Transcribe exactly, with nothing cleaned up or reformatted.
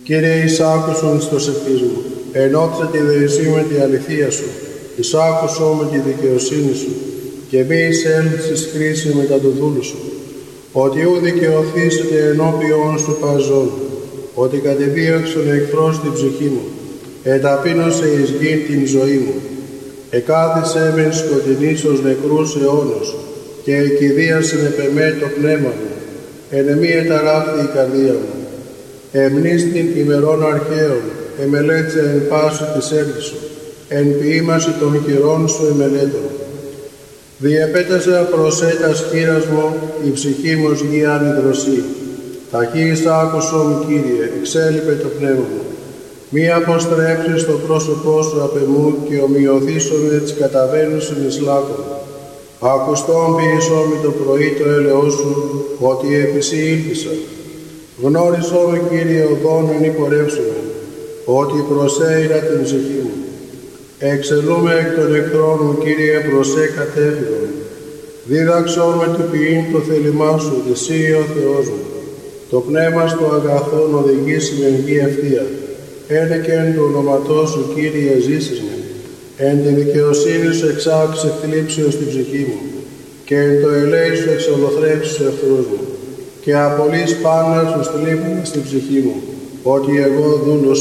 Κύριε, εισάκουσον εις το σευχής μου, ενώτισε τη δεησή με τη αληθεία σου, εισάκουσον με τη δικαιοσύνη σου, και μη εισέλθεις κρίση μετά το δούλου σου, ότι ου δικαιωθήσετε ενώπιον σου παζών, ότι κατεδίωξον εχθρός την ψυχή μου, εταπείνωσε εις γη την ζωή μου, εκάθισε με σκοτεινής ως νεκρούς αιώνος, και εκηδίασε επεμέ το πνεύμα μου, εν εμή εταράχθη η καρδία μου. Εμνίστην ημερών αρχαίων, εμελέτησε εν πάσου της έργης σου, εν ποίημαση των χειρών σου εμελέτων. Διεπέτασε προσέτας χείρας μου, η ψυχή μου ως γη ανιδροσή. Ταχύς άκουσο μου, Κύριε, εξέλιπε το πνεύμα μου. Μη αποστρέψεις το πρόσωπό σου απ' εμού και ομοιωθήσομαι της καταβαίνουσιν εις λάκων. Ακουστόν ποιησό με το πρωί το έλεος σου, ότι επί σοι ήλπισα. Γνώρισό με, Κύριε, οδόν εν υπορεύσουμε, ότι προσέειρα την ψυχή μου. Εξελούμε εκ των εχθρών μου, Κύριε, προσέ κατέφυγον. Δίδαξό με του ποιήν το θέλημά σου, εσύ ο Θεός μου. Το πνεύμα στο αγαθόν οδηγήσει με γη ευθεία. Ένε και εν του ονόματός σου, Κύριε, ζήσεις με. Εν τη δικαιοσύνη σου εξάξε θλίψεως την ψυχή μου, και εν το ελέη σου εξολοθρέψεις τους εχθρούς μου, και απολύς πάντα στους θλίπτες στην ψυχή μου, ότι εγώ δούλος